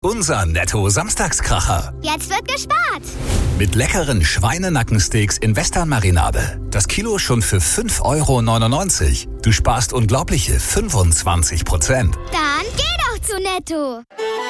Unser Netto-Samstagskracher. Jetzt wird gespart. Mit leckeren Schweinenackensteaks in Western-Marinade. Das Kilo schon für 5,99 €. Du sparst unglaubliche 25%. Dann geh doch zu Netto.